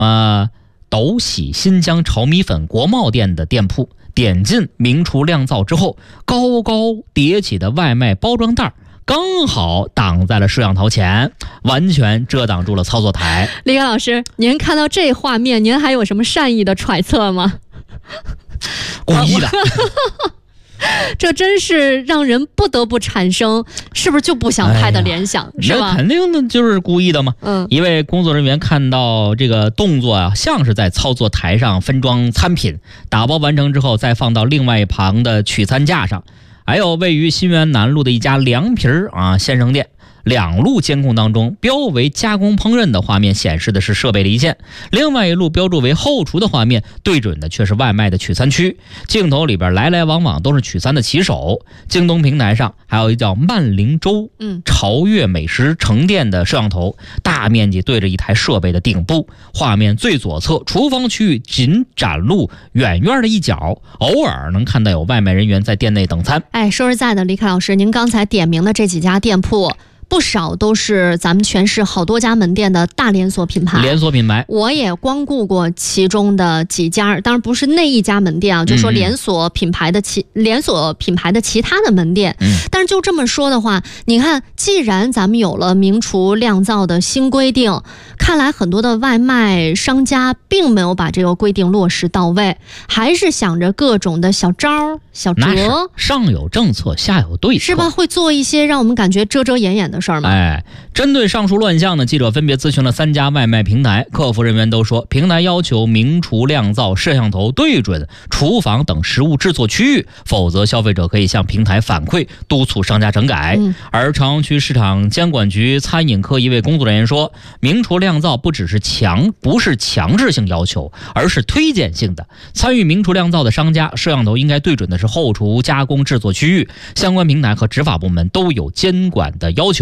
斗喜新疆炒米粉国贸店的店铺，点进明厨亮灶之后，高高叠起的外卖包装袋刚好挡在了摄像头前，完全遮挡住了操作台。 李凯老师，您看到这画面，您还有什么善意的揣测吗？ 故意的。 这真是让人不得不产生是不是就不想拍的联想，是吧？ 那肯定的就是故意的嘛。一位工作人员看到这个动作啊，像是在操作台上分装餐品，打包完成之后再放到另外一旁的取餐架上。还有位于新源南路的一家凉皮鲜生店，两路监控当中标为加工烹饪的画面显示的是设备离线，另外一路标注为后厨的画面对准的却是外卖的取餐区，镜头里边来来往往都是取餐的骑手。京东平台上还有一叫万灵洲潮悦美食城店的摄像头，大面积对着一台设备的顶部，画面最左侧厨房区域仅展露远远的一角，偶尔能看到有外卖人员在店内等餐。 说实在的，李凯老师，您刚才点名的这几家店铺不少都是咱们全市好多家门店的大连锁品牌。我也光顾过其中的几家，当然不是那一家门店啊，就说连锁品牌的其他的门店。但是就这么说的话，你看，既然咱们有了明厨亮灶的新规定，看来很多的外卖商家并没有把这个规定落实到位，还是想着各种的小招小折。 上有政策，下有对策， 是吧？会做一些让我们感觉遮遮掩掩的事儿吗？ 针对上述乱象呢，记者分别咨询了3家外卖平台，客服人员都说，平台要求明厨亮灶，摄像头对准厨房等食物制作区域，否则消费者可以向平台反馈，督促商家整改。而朝阳区市场监管局餐饮科一位工作人员说，明厨亮灶不是强制性要求，而是推荐性的。参与明厨亮灶的商家，摄像头应该对准的是后厨加工制作区域，相关平台和执法部门都有监管的要求。